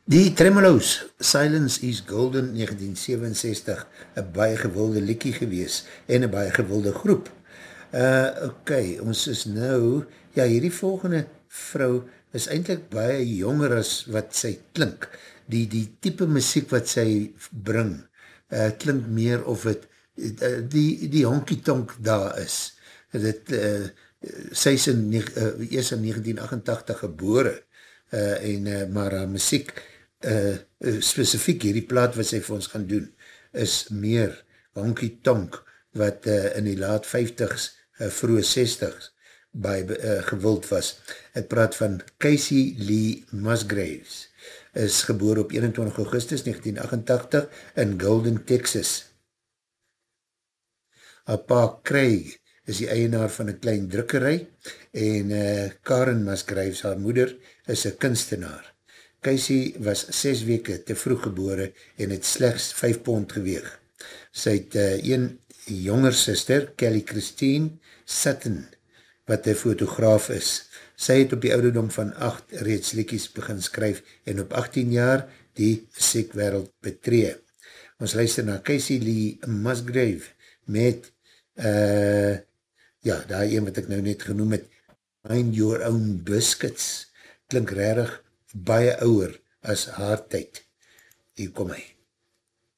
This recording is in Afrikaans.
Die Tremolos, Silence is Golden 1967, een baie gewilde likkie gewees en een baie gewilde groep. Ok, ons is nou, ja, hierdie volgende vrou is eindelijk baie jonger as wat sy klink. Die type muziek wat sy bring, klink meer of het, die honky-tonk daar is. Sy is eers in 1988 gebore, maar haar muziek, specifiek hierdie plaat wat sy vir ons gaan doen, is meer honky-tonk, wat in die laat 50s, vroege 60s, gewild was. Het praat van Casey Lee Musgraves, is geboor op 21 augustus 1988 in Golden, Texas. Haar pa Craig is die eienaar van een klein drukkerij en Karen Musgraves, haar moeder, is een kunstenaar. Casey was 6 weke te vroeg gebore en het slechts 5 pond geweeg. Sy het een jonger sister, Kelly Christine Sutton, wat een fotograaf is. Sy het op die ouderdom van 8 reeds liedjies begin skryf en op 18 jaar die muziekwereld betree. Ons luister na Casey Lee Musgrave met ja, die een wat ek nou net genoem het, Mind Your Own Biscuits, klink rarig baie ouwer as haar tyd. Hier kom hy.